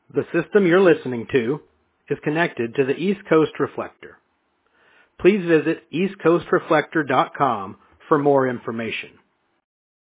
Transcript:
The system you're listening to is connected to the East Coast Reflector. Please visit eastcoastreflector.com for more information.